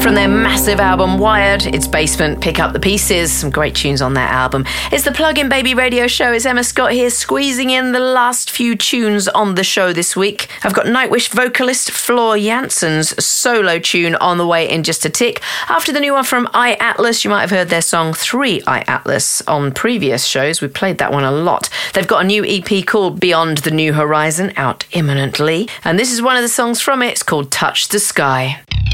From their massive album Wired, it's Basement, Pick Up the Pieces. Some great tunes on that album. It's the Plug-in Baby radio show. It's Emma Scott here, squeezing in the last few tunes on the show this week. I've got Nightwish vocalist Floor Jansen's solo tune on the way in just a tick. After the new one from iAtlas, you might have heard their song 3 iAtlas on previous shows. We played that one a lot. They've got a new EP called Beyond the New Horizon, out imminently. And this is one of the songs from it. It's called Touch the Sky.